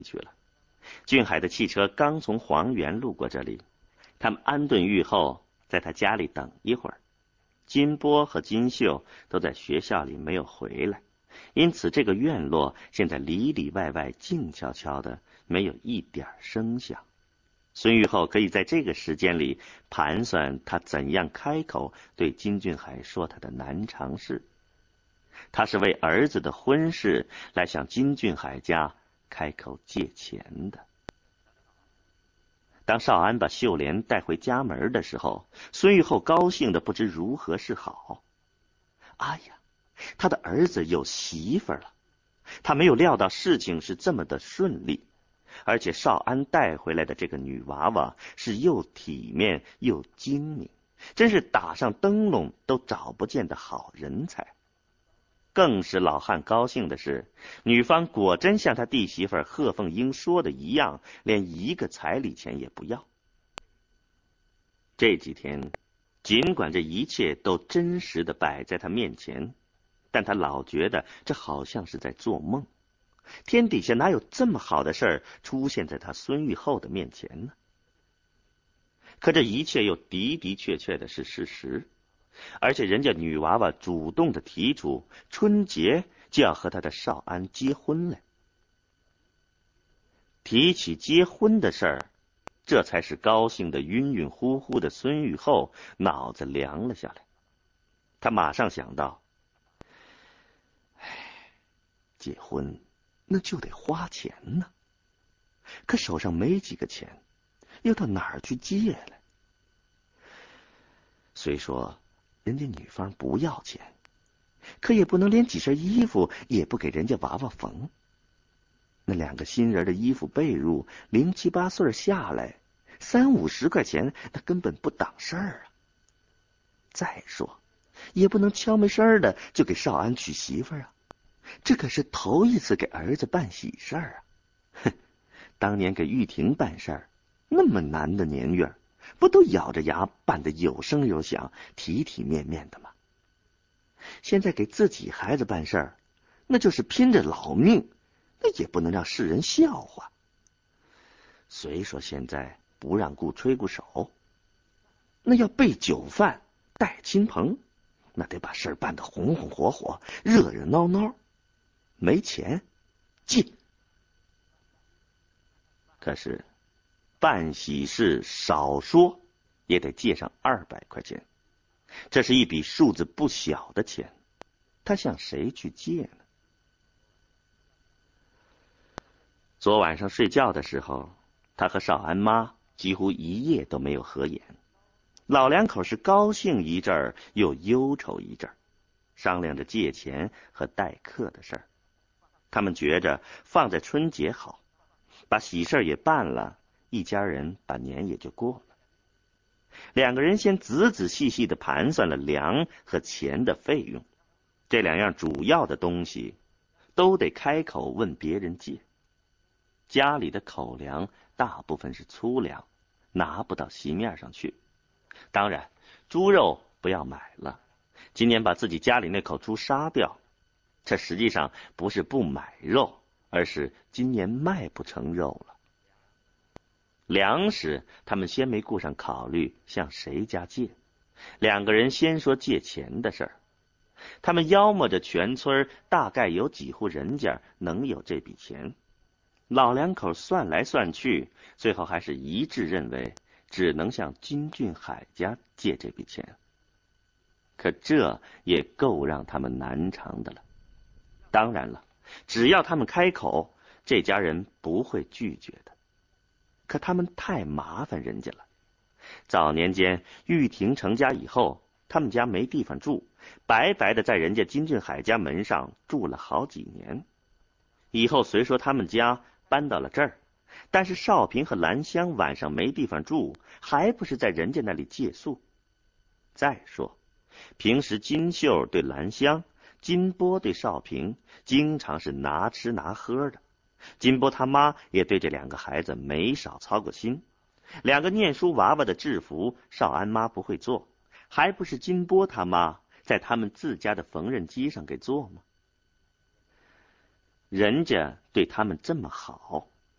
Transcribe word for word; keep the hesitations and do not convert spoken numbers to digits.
去了。俊海的汽车刚从黄原路过这里，他们安顿狱后，在他家里等一会儿。金波和金秀都在学校里没有回来，因此这个院落现在里里外外静悄悄的，没有一点声响。孙玉厚可以在这个时间里盘算他怎样开口对金俊海说他的难尝事。他是为儿子的婚事来向金俊海家开口借钱的。当少安把秀莲带回家门的时候，孙玉厚高兴的不知如何是好。哎呀，他的儿子有媳妇了！他没有料到事情是这么的顺利，而且少安带回来的这个女娃娃是又体面又精明，真是打上灯笼都找不见的好人才。更使老汉高兴的是，女方果真像他弟媳妇贺凤英说的一样，连一个彩礼钱也不要。这几天，尽管这一切都真实的摆在他面前，但他老觉得这好像是在做梦。天底下哪有这么好的事儿出现在他孙玉厚的面前呢？可这一切又的的确确的是事实。而且人家女娃娃主动的提出春节就要和他的少安结婚了。提起结婚的事儿，这才是高兴的晕晕乎乎的孙玉厚脑子凉了下来。他马上想到，哎，结婚那就得花钱呢，可手上没几个钱，又到哪儿去借来？虽说人家女方不要钱，可也不能连几身衣服也不给人家娃娃缝。那两个新人的衣服被褥，零七八岁下来，三五十块钱，那根本不当事儿啊。再说，也不能悄没声的就给少安娶媳妇啊，这可是头一次给儿子办喜事儿啊。哼，当年给玉婷办事儿，那么难的年月，不都咬着牙办得有声有响，体体面面的吗？现在给自己孩子办事儿，那就是拼着老命，那也不能让世人笑话。虽说现在不让顾吹鼓手，那要备酒饭带亲朋，那得把事儿办得红红火火，热热闹闹。没钱借，可是办喜事少说也得借上二百块钱，这是一笔数字不小的钱，他向谁去借呢？昨晚上睡觉的时候，他和少安妈几乎一夜都没有合眼。老两口是高兴一阵儿，又忧愁一阵儿，商量着借钱和待客的事儿。他们觉着放在春节好，把喜事也办了，一家人把年也就过了。两个人先仔仔细细的盘算了粮和钱的费用，这两样主要的东西都得开口问别人借。家里的口粮大部分是粗粮，拿不到席面上去。当然，猪肉不要买了，今年把自己家里那口猪杀掉。这实际上不是不买肉，而是今年卖不成肉了。粮食他们先没顾上考虑向谁家借，两个人先说借钱的事儿。他们妖摸着全村大概有几户人家能有这笔钱，老两口算来算去，最后还是一致认为只能向金俊海家借这笔钱。可这也够让他们难偿的了。当然了，只要他们开口，这家人不会拒绝的。可他们太麻烦人家了。早年间玉婷成家以后，他们家没地方住，白白的在人家金俊海家门上住了好几年。以后虽说他们家搬到了这儿，但是少平和兰香晚上没地方住，还不是在人家那里借宿。再说平时金秀对兰香，金波对少平经常是拿吃拿喝的，金波他妈也对这两个孩子没少操过心。两个念书娃娃的制服，少安妈不会做，还不是金波他妈在他们自家的缝纫机上给做吗？人家对他们这么好，